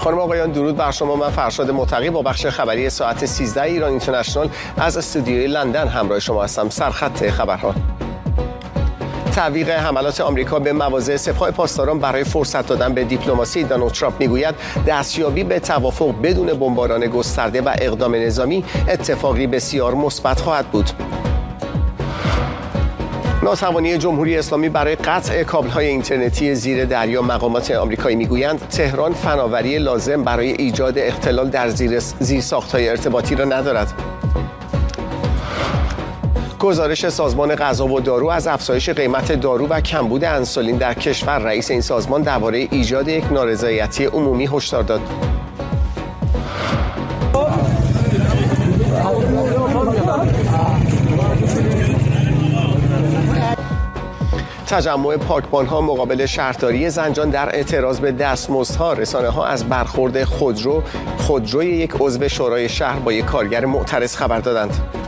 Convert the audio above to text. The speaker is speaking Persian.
خانم آقایان درود بر شما. من فرشاد متقی با بخش خبری ساعت 13 ایران اینترنشنال از استودیوی لندن همراه شما هستم. سرخط خبرها: تعویق حملات آمریکا به مواضع سپاه پاسداران برای فرصت دادن به دیپلماسی. دونالد ترامپ میگوید دستیابی به توافق بدون بمباران گسترده و اقدام نظامی اتفاقی بسیار مثبت خواهد بود. ناتوانی جمهوری اسلامی برای قطع کابل‌های اینترنتی زیر دریا. مقامات آمریکایی میگویند تهران فناوری لازم برای ایجاد اختلال در زیرساخت‌های ارتباطی را ندارد. گزارش سازمان غذا و دارو از افزایش قیمت دارو و کمبود انسولین در کشور. رئیس این سازمان درباره ایجاد یک نارضایتی عمومی هشدار داد. تجمع پاکبان‌ها مقابل شهرداری زنجان در اعتراض به دستمزدها. رسانه‌ها از برخورد خودروی یک عضو شورای شهر با یک کارگر معترض خبر دادند.